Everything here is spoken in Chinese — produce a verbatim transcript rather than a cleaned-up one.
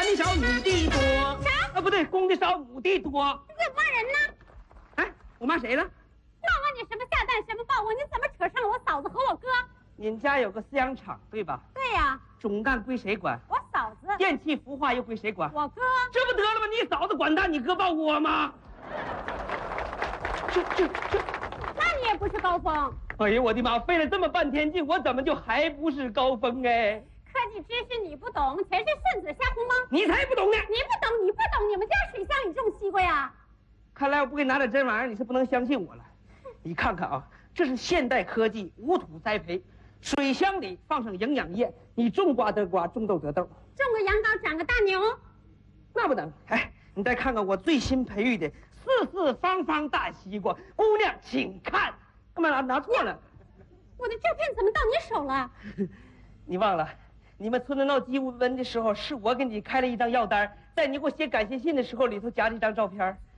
的少，女的多。 啥？ 啊，不对，公的少，母的多。 你怎么骂人呢？ 哎，我骂谁了？ 那问你什么下蛋什么抱窝？你怎么扯上了我嫂子和我哥？ 您家有个饲养厂对吧？ 对呀。 总干归谁管？ 我嫂子。 电器孵化又归谁管？ 我哥。 这不得了吗？你嫂子管他，你哥抱窝吗？这这这。 那你也不是高峰。 哎呀，我的妈！费了这么半天劲，我怎么就还不是高峰哎？ 科技知识你不懂，全是顺子瞎胡蒙。 你才不懂呢！ 你不懂，你不懂，你们家水箱里种西瓜呀？ 看来我不给你拿点真玩意儿，你是不能相信我了。你看看啊，这是现代科技无土栽培，水箱里放上营养液，你种瓜得瓜，种豆得豆。 种个羊羔长个大牛， 那不能。哎，你再看看我最新培育的四四方方大西瓜，姑娘请看。干嘛拿拿错了？ 我的照片怎么到你手了？ 你忘了，你们村子闹鸡瘟的时候，是我给你开了一张药单，在你给我写感谢信的时候，里头夹着一张照片。